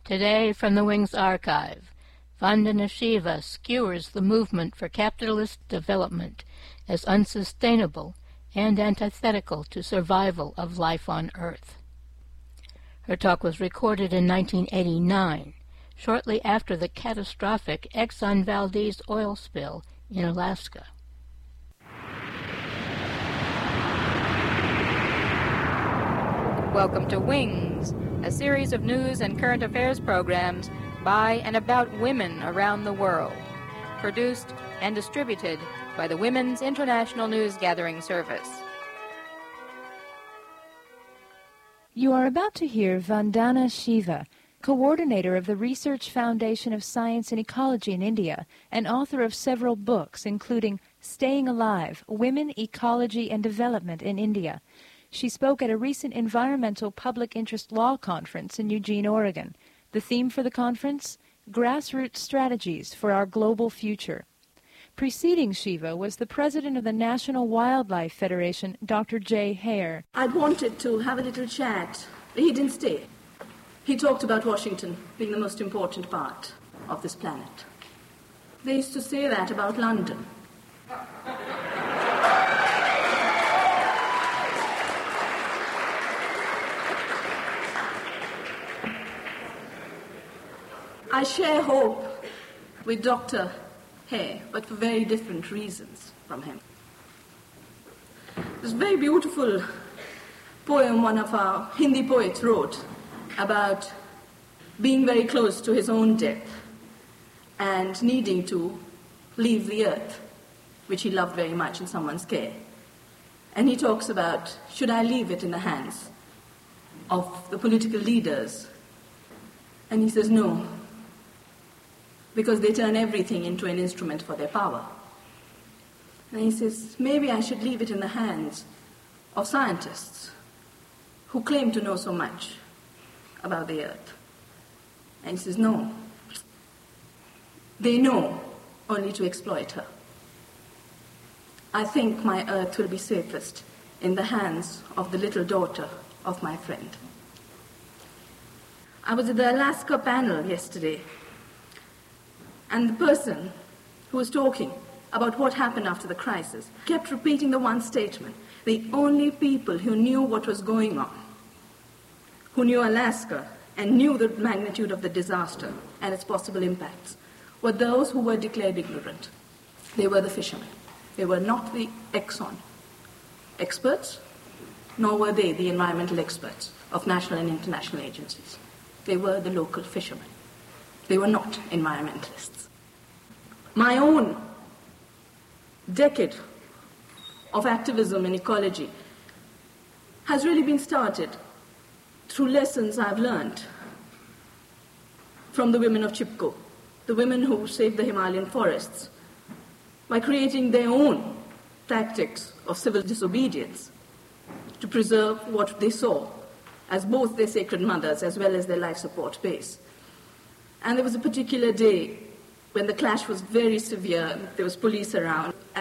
Today, from the Wings archive, Vandana Shiva skewers the movement for capitalist development as unsustainable and antithetical to survival of life on Earth. Her talk was recorded in 1989, shortly after the catastrophic Exxon Valdez oil spill in Alaska. Welcome to Wings, a series of news and current affairs programs by and about women around the world, produced and distributed by the Women's International News Gathering Service. You are about to hear Vandana Shiva, coordinator of the Research Foundation of Science and Ecology in India, and author of several books, including Staying Alive, Women, Ecology and Development in India. She spoke at a recent environmental public interest law conference in Eugene, Oregon. The theme for the conference, Grassroots Strategies for Our Global Future. Preceding Shiva was the president of the National Wildlife Federation, Dr. Jay Hare. I wanted to have a little chat. He didn't stay. He talked about Washington being the most important part of this planet. They used to say that about London. I share hope with Dr. Hare, but for very different reasons from him. This very beautiful poem one of our Hindi poets wrote about being very close to his own death and needing to leave the earth, which he loved very much, in someone's care. And he talks about, should I leave it in the hands of the political leaders? And he says, no, because they turn everything into an instrument for their power. And he says, maybe I should leave it in the hands of scientists who claim to know so much about the earth. And he says, no, they know only to exploit her. I think my earth will be safest in the hands of the little daughter of my friend. I was at the Alaska panel yesterday, and the person who was talking about what happened after the crisis kept repeating the one statement: the only people who knew what was going on, who knew Alaska and knew the magnitude of the disaster and its possible impacts, were those who were declared ignorant. They were the fishermen. They were not the Exxon experts, nor were they the environmental experts of national and international agencies. They were the local fishermen. They were not environmentalists. My own decade of activism in ecology has really been started through lessons I've learned from the women of Chipko, the women who saved the Himalayan forests, by creating their own tactics of civil disobedience to preserve what they saw as both their sacred mothers as well as their life support base. And there was a particular day when the clash was very severe. There was police around.